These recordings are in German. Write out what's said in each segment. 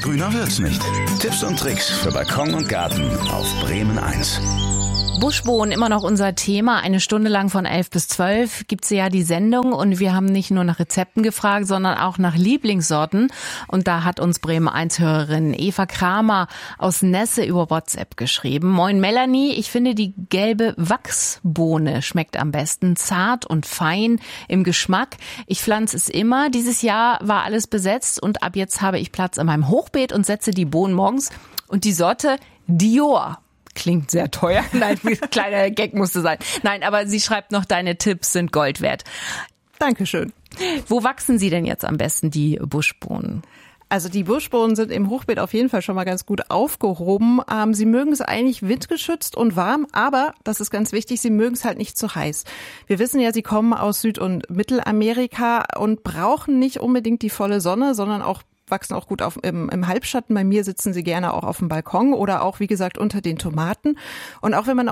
Grüner wird's nicht. Tipps und Tricks für Balkon und Garten auf Bremen 1. Buschbohnen, immer noch unser Thema. 1 Stunde lang von 11 bis 12 gibt's ja die Sendung und wir haben nicht nur nach Rezepten gefragt, sondern auch nach Lieblingssorten. Und da hat uns Bremen 1-Hörerin Eva Kramer aus Nesse über WhatsApp geschrieben. Moin Melanie, ich finde die gelbe Wachsbohne schmeckt am besten, zart und fein im Geschmack. Ich pflanze es immer. Dieses Jahr war alles besetzt und ab jetzt habe ich Platz in meinem Hochbeet und setze die Bohnen morgens. Und die Sorte Dior. Klingt sehr teuer. Nein, kleiner Gag musste sein. Nein, aber sie schreibt noch, deine Tipps sind Gold wert. Dankeschön. Wo wachsen sie denn jetzt am besten, die Buschbohnen? Also die Buschbohnen sind im Hochbeet auf jeden Fall schon mal ganz gut aufgehoben. Sie mögen es eigentlich windgeschützt und warm, aber, das ist ganz wichtig, sie mögen es halt nicht zu heiß. Wir wissen ja, sie kommen aus Süd- und Mittelamerika und brauchen nicht unbedingt die volle Sonne, sondern wachsen auch gut im Halbschatten. Bei mir sitzen sie gerne auch auf dem Balkon oder auch, wie gesagt, unter den Tomaten. Und auch wenn man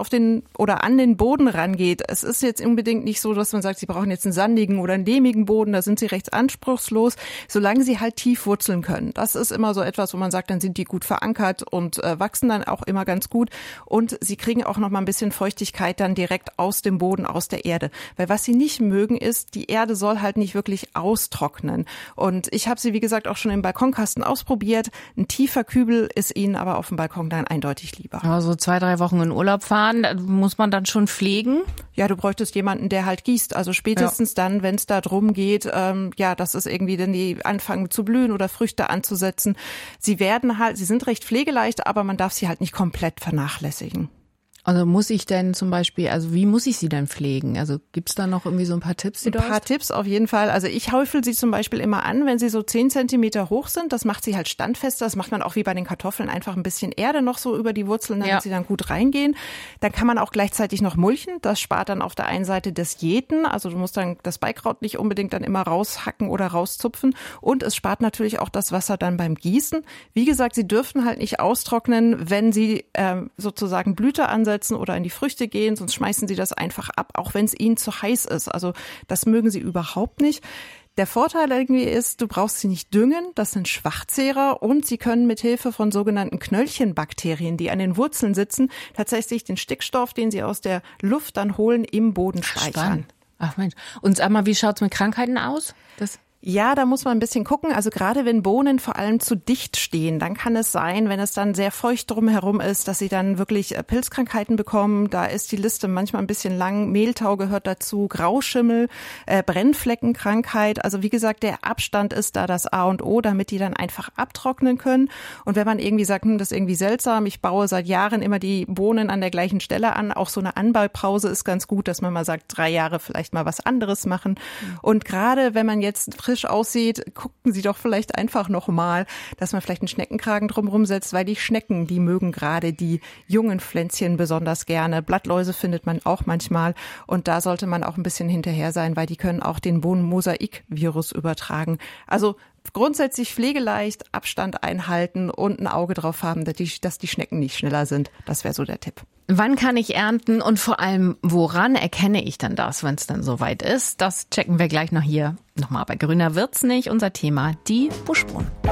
an den Boden rangeht, es ist jetzt unbedingt nicht so, dass man sagt, sie brauchen jetzt einen sandigen oder einen lehmigen Boden, da sind sie recht anspruchslos, solange sie halt tief wurzeln können. Das ist immer so etwas, wo man sagt, dann sind die gut verankert und wachsen dann auch immer ganz gut. Und sie kriegen auch noch mal ein bisschen Feuchtigkeit dann direkt aus dem Boden, aus der Erde. Weil was sie nicht mögen ist, die Erde soll halt nicht wirklich austrocknen. Und ich habe sie, wie gesagt, auch schon im Balkonkasten ausprobiert. Ein tiefer Kübel ist ihnen aber auf dem Balkon dann eindeutig lieber. Also 2-3 Wochen in Urlaub fahren, muss man dann schon pflegen? Ja, du bräuchtest jemanden, der halt gießt. Also spätestens dann, wenn es da drum geht, dass es irgendwie dann die anfangen zu blühen oder Früchte anzusetzen. Sie sind recht pflegeleicht, aber man darf sie halt nicht komplett vernachlässigen. Also muss ich denn zum Beispiel, wie muss ich sie denn pflegen? Also gibt's da noch irgendwie so ein paar Tipps, die du hast? Ein paar Tipps auf jeden Fall. Also ich häufel sie zum Beispiel immer an, wenn sie so 10 Zentimeter hoch sind. Das macht sie halt standfester. Das macht man auch wie bei den Kartoffeln. Einfach ein bisschen Erde noch so über die Wurzeln, damit sie dann gut reingehen. Dann kann man auch gleichzeitig noch mulchen. Das spart dann auf der einen Seite das Jäten. Also du musst dann das Beikraut nicht unbedingt dann immer raushacken oder rauszupfen. Und es spart natürlich auch das Wasser dann beim Gießen. Wie gesagt, sie dürfen halt nicht austrocknen, wenn sie sozusagen Blüte ansetzen oder in die Früchte gehen, sonst schmeißen sie das einfach ab, auch wenn es ihnen zu heiß ist. Also das mögen sie überhaupt nicht. Der Vorteil irgendwie ist, du brauchst sie nicht düngen, das sind Schwachzehrer und sie können mit Hilfe von sogenannten Knöllchenbakterien, die an den Wurzeln sitzen, tatsächlich den Stickstoff, den sie aus der Luft dann holen, im Boden speichern. Ach Mensch. Und sag mal, wie schaut's mit Krankheiten aus? Ja, da muss man ein bisschen gucken. Also gerade wenn Bohnen vor allem zu dicht stehen, dann kann es sein, wenn es dann sehr feucht drumherum ist, dass sie dann wirklich Pilzkrankheiten bekommen. Da ist die Liste manchmal ein bisschen lang. Mehltau gehört dazu, Grauschimmel, Brennfleckenkrankheit. Also wie gesagt, der Abstand ist da das A und O, damit die dann einfach abtrocknen können. Und wenn man irgendwie sagt, das ist irgendwie seltsam, ich baue seit Jahren immer die Bohnen an der gleichen Stelle an, auch so eine Anbaupause ist ganz gut, dass man mal sagt, 3 Jahre vielleicht mal was anderes machen. Und gerade wenn man jetzt frisch aussieht, gucken Sie doch vielleicht einfach nochmal, dass man vielleicht einen Schneckenkragen drumherum setzt, weil die Schnecken, die mögen gerade die jungen Pflänzchen besonders gerne. Blattläuse findet man auch manchmal und da sollte man auch ein bisschen hinterher sein, weil die können auch den Bohnenmosaik-Virus übertragen. Also grundsätzlich pflegeleicht, Abstand einhalten und ein Auge drauf haben, dass die Schnecken nicht schneller sind. Das wäre so der Tipp. Wann kann ich ernten und vor allem, woran erkenne ich dann das, wenn es dann soweit ist? Das checken wir gleich noch hier nochmal bei Grüner wird's nicht. Unser Thema, die Buschbohnen.